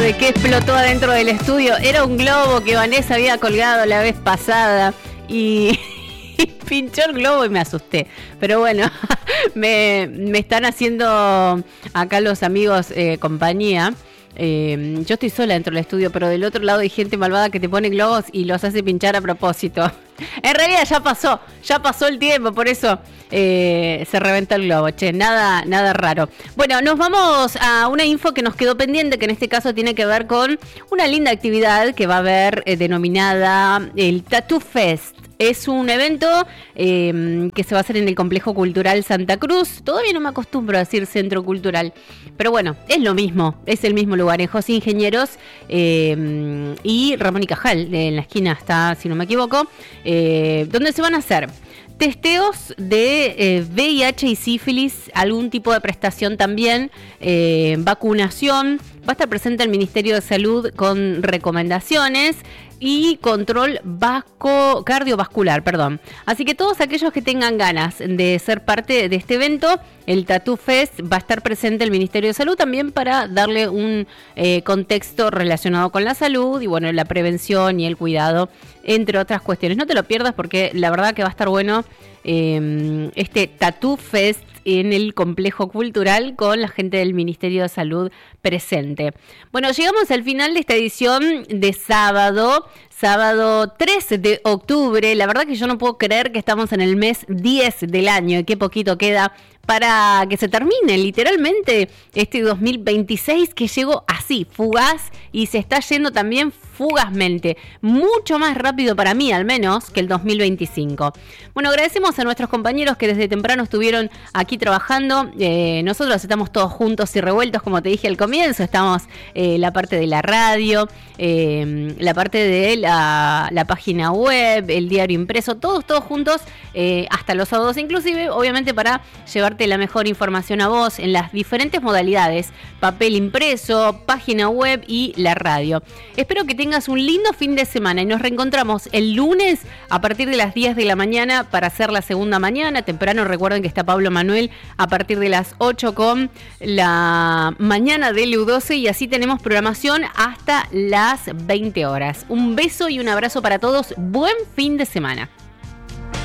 de qué explotó adentro del estudio. Era un globo que Vanessa había colgado la vez pasada y pinchó el globo y me asusté. Pero bueno, me están haciendo acá los amigos compañía. Yo estoy sola dentro del estudio, pero del otro lado hay gente malvada que te pone globos y los hace pinchar a propósito. En realidad ya pasó el tiempo, por eso se reventó el globo, nada raro. Bueno, nos vamos a una info que nos quedó pendiente, que en este caso tiene que ver con una linda actividad que va a haber denominada el Tattoo Fest. Es un evento que se va a hacer en el Complejo Cultural Santa Cruz. Todavía no me acostumbro a decir centro cultural, pero bueno, es lo mismo, es el mismo lugar, en José Ingenieros y Ramón y Cajal, en la esquina está, si no me equivoco, donde se van a hacer testeos de VIH y sífilis, algún tipo de prestación también, vacunación. Va a estar presente el Ministerio de Salud con recomendaciones y control cardiovascular. Así que todos aquellos que tengan ganas de ser parte de este evento, el Tattoo Fest, va a estar presente el Ministerio de Salud también para darle un contexto relacionado con la salud y bueno, la prevención y el cuidado, entre otras cuestiones. No te lo pierdas porque la verdad que va a estar bueno este Tattoo Fest en el Complejo Cultural con la gente del Ministerio de Salud presente. Bueno, llegamos al final de esta edición de sábado 13 de octubre. La verdad que yo no puedo creer que estamos en el mes 10 del año y qué poquito queda para que se termine literalmente este 2026 que llegó así, fugaz, y se está yendo también fugazmente, mucho más rápido para mí al menos que el 2025. Bueno, agradecemos a nuestros compañeros que desde temprano estuvieron aquí trabajando. Nosotros estamos todos juntos y revueltos, como te dije al comienzo. Estamos la parte de la radio, la parte de la página web, el diario impreso, todos juntos, hasta los sábados inclusive, obviamente para llevarte la mejor información a vos en las diferentes modalidades: papel impreso, página web y la radio. Espero que tengas un lindo fin de semana y nos reencontramos el lunes a partir de las 10 de la mañana para hacer la segunda mañana. Temprano recuerden que está Pablo Manuel a partir de las 8 con la mañana de LU12 y así tenemos programación hasta las 20 horas. Un beso y un abrazo para todos. Buen fin de semana.